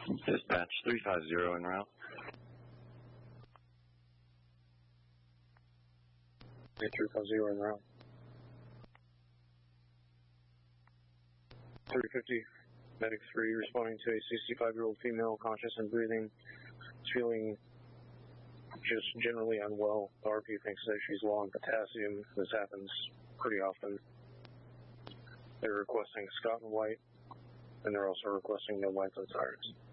Dispatch 350 en route. 350 en route. 350, medic 3 responding to a 65-year-old female, conscious and breathing, feeling just generally unwell. The RP thinks that she's low on potassium. This happens pretty often. They're requesting Scott and White, and they're also requesting no lights and sirens.